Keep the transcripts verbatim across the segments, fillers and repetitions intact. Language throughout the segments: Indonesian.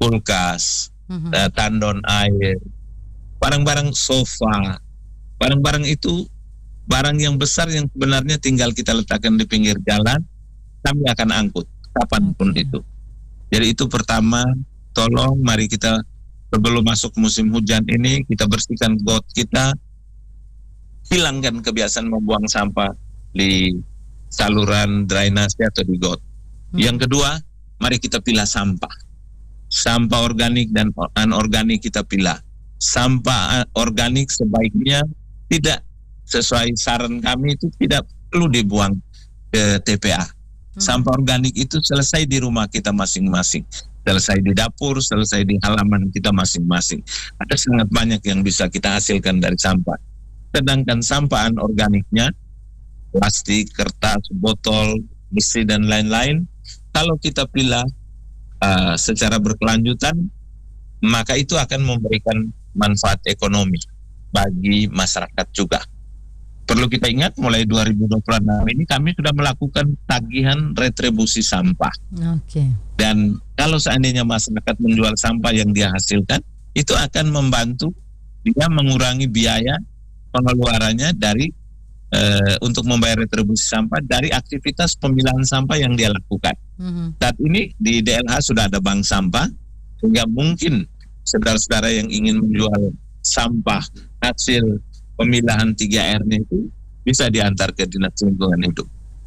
kulkas, Mhm. uh, tandon air, barang-barang sofa, barang-barang itu barang yang besar yang sebenarnya tinggal kita letakkan di pinggir jalan, kami akan angkut kapanpun Oke. itu. Jadi itu pertama, tolong mari kita sebelum masuk musim hujan ini kita bersihkan got kita, hilangkan kebiasaan membuang sampah di saluran drainase atau di got. Mhm. Yang kedua, mari kita pilah sampah. Sampah organik dan anorganik kita pilah. Sampah organik sebaiknya tidak sesuai saran kami itu tidak perlu dibuang ke T P A. Sampah organik itu selesai di rumah kita masing-masing, selesai di dapur, selesai di halaman kita masing-masing. Ada sangat banyak yang bisa kita hasilkan dari sampah. Sedangkan sampah anorganiknya, plastik, kertas, botol, besi dan lain-lain, kalau kita pilah uh, secara berkelanjutan, maka itu akan memberikan manfaat ekonomi bagi masyarakat juga. Perlu kita ingat mulai dua ribu dua puluh enam ini kami sudah melakukan tagihan retribusi sampah. Oke. Dan kalau seandainya masyarakat menjual sampah yang dia hasilkan, itu akan membantu dia mengurangi biaya pengeluarannya dari uh, untuk membayar retribusi sampah dari aktivitas pemilahan sampah yang dia lakukan. Mhm. Saat ini di D L H sudah ada bank sampah, sehingga mungkin saudara-saudara yang ingin menjual sampah hasil pemilahan tiga R-nya itu bisa diantar ke Dinas Lingkungan Hidup.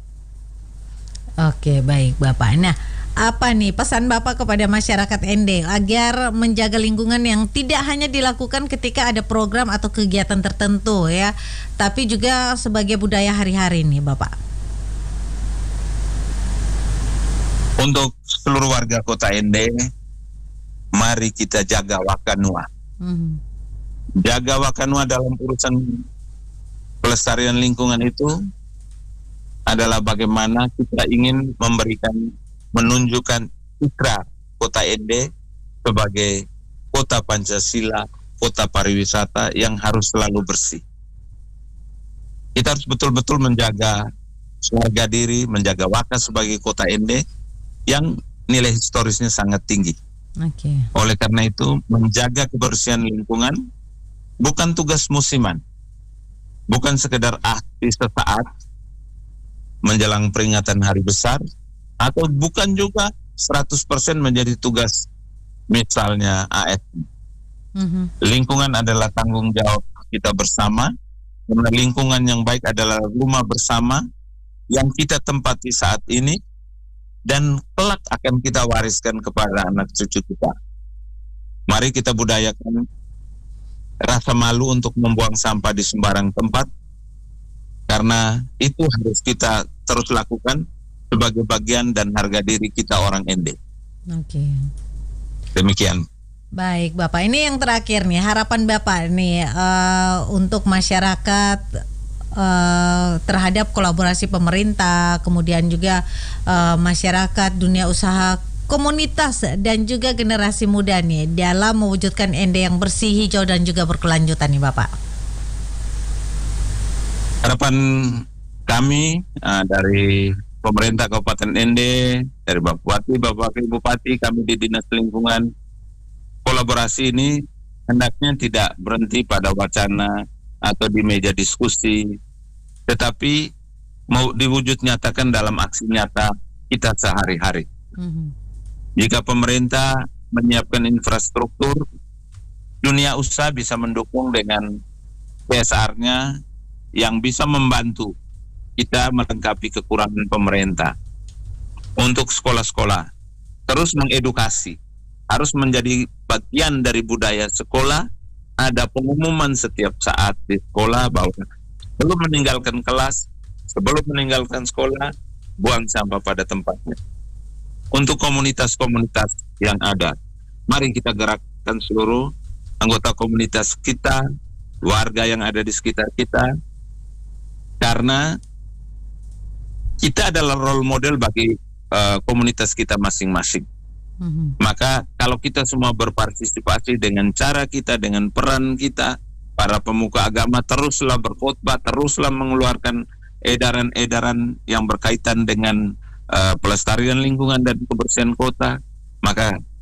Oke, baik Bapak. Nah, apa nih pesan Bapak kepada masyarakat Ende agar menjaga lingkungan yang tidak hanya dilakukan ketika ada program atau kegiatan tertentu ya, tapi juga sebagai budaya hari-hari nih Bapak? Untuk seluruh warga Kota Ende, mari kita jaga Wakanua. Mhm. Jaga Wakanua dalam urusan pelestarian lingkungan itu adalah bagaimana kita ingin memberikan, menunjukkan citra Kota Ende sebagai kota Pancasila, kota pariwisata yang harus selalu bersih. Kita harus betul-betul menjaga harga diri, menjaga Waka sebagai kota Ende yang nilai historisnya sangat tinggi. Oke. Oleh karena itu, menjaga kebersihan lingkungan bukan tugas musiman, bukan sekedar aksi sesaat menjelang peringatan hari besar, atau bukan juga seratus persen menjadi tugas misalnya A S N. Mhm. Lingkungan adalah tanggung jawab kita bersama, karena lingkungan yang baik adalah rumah bersama yang kita tempati saat ini dan kelak akan kita wariskan kepada anak cucu kita. Mari kita budayakan rasa malu untuk membuang sampah di sembarang tempat, karena itu harus kita terus lakukan sebagai bagian dan harga diri kita orang Ende. Oke. Demikian. Baik Bapak, ini yang terakhir nih, harapan Bapak nih uh, untuk masyarakat uh, terhadap kolaborasi pemerintah, kemudian juga uh, masyarakat, dunia usaha, komunitas dan juga generasi muda nih dalam mewujudkan Ende yang bersih, hijau dan juga berkelanjutan nih Bapak. Harapan kami uh, dari pemerintah Kabupaten Ende, dari Bapak Bupati, Bapak Wakil Bupati, kami di Dinas Lingkungan, kolaborasi ini hendaknya tidak berhenti pada wacana atau di meja diskusi, tetapi mau diwujud nyatakan dalam aksi nyata kita sehari-hari. Mm-hmm. Jika pemerintah menyiapkan infrastruktur, dunia usaha bisa mendukung dengan C S R-nya yang bisa membantu kita melengkapi kekurangan pemerintah. Untuk sekolah-sekolah, terus mengedukasi, harus menjadi bagian dari budaya sekolah. Ada pengumuman setiap saat di sekolah bahwa sebelum meninggalkan kelas, sebelum meninggalkan sekolah, buang sampah pada tempatnya. Untuk komunitas-komunitas yang ada, mari kita gerakkan seluruh anggota komunitas kita, warga yang ada di sekitar kita, karena kita adalah role model bagi uh, komunitas kita masing-masing. Mm-hmm. Maka kalau kita semua berpartisipasi dengan cara kita, dengan peran kita, para pemuka agama teruslah berkhotbah, teruslah mengeluarkan edaran-edaran yang berkaitan dengan uh, pelestarian lingkungan dan kebersihan kota, maka